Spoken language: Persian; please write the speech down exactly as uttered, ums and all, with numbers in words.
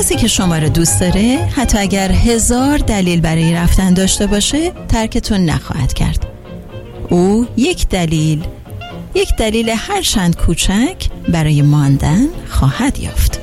کسی که شما رو دوست داره حتی اگر هزار دلیل برای رفتن داشته باشه ترکتون نخواهد کرد. او یک دلیل یک دلیل هرچند کوچک برای ماندن خواهد یافت.